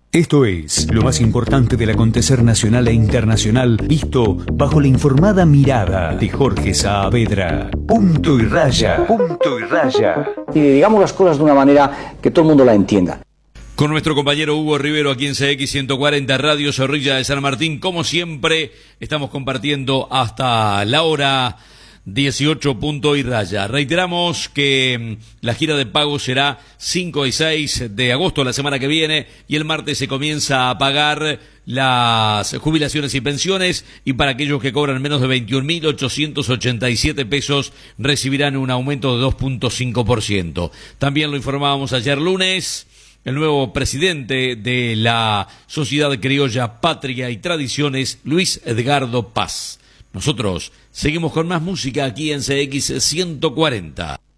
Esto es lo más importante del acontecer nacional e internacional, visto bajo la informada mirada de Jorge Saavedra. Punto y raya. Punto y raya. Y digamos las cosas de una manera que todo el mundo la entienda. Con nuestro compañero Hugo Rivero aquí en CX 140 Radio Zorrilla de San Martín, como siempre, estamos compartiendo hasta la hora 18 punto y raya. Reiteramos que la gira de pago será 5 y 6 de agosto, la semana que viene, y el martes se comienza a pagar las jubilaciones y pensiones, y para aquellos que cobran menos de 21.887 pesos recibirán un aumento de 2.5%. También lo informábamos ayer lunes. El nuevo presidente de la Sociedad Criolla Patria y Tradiciones, Luis Edgardo Paz. Nosotros seguimos con más música aquí en CX 140.